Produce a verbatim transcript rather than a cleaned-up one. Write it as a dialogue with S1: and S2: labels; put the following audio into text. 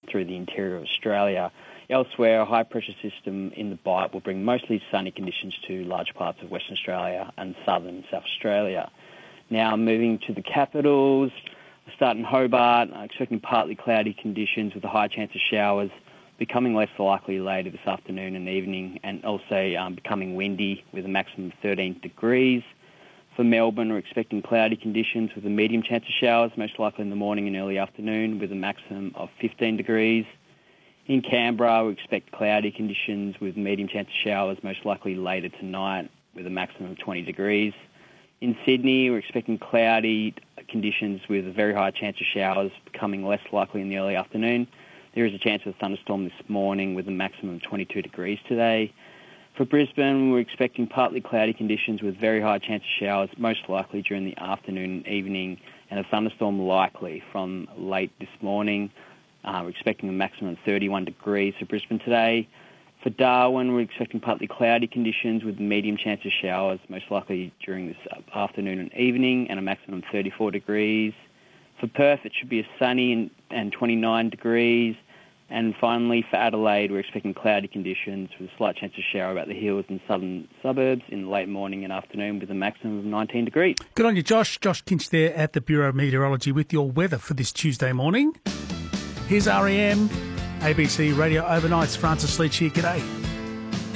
S1: through the interior of Australia. Elsewhere, a high-pressure system in the Bight will bring mostly sunny conditions to large parts of Western Australia and southern and South Australia. Now, moving to the capitals, I start in Hobart, I'm expecting partly cloudy conditions with a high chance of showers, becoming less likely later this afternoon and evening, and also um, becoming windy with a maximum of thirteen degrees. For Melbourne, we're expecting cloudy conditions with a medium chance of showers, most likely in the morning and early afternoon, with a maximum of fifteen degrees. In Canberra, we expect cloudy conditions with medium chance of showers, most likely later tonight, with a maximum of twenty degrees. In Sydney, we're expecting cloudy conditions with a very high chance of showers, becoming less likely in the early afternoon. There is a chance of a thunderstorm this morning with a maximum of twenty-two degrees today. For Brisbane, we're expecting partly cloudy conditions with very high chance of showers, most likely during the afternoon and evening, and a thunderstorm likely from late this morning. Uh, we're expecting a maximum of thirty-one degrees for Brisbane today. For Darwin, we're expecting partly cloudy conditions with medium chance of showers, most likely during this afternoon and evening, and a maximum of thirty-four degrees. For Perth, it should be a sunny and, and twenty-nine degrees. And finally, for Adelaide, we're expecting cloudy conditions with a slight chance of shower about the hills and southern suburbs in the late morning and afternoon with a maximum of nineteen degrees.
S2: Good on you, Josh. Josh Kinch there at the Bureau of Meteorology with your weather for this Tuesday morning. Here's R E M, A B C Radio Overnights. Francis Leach here. G'day.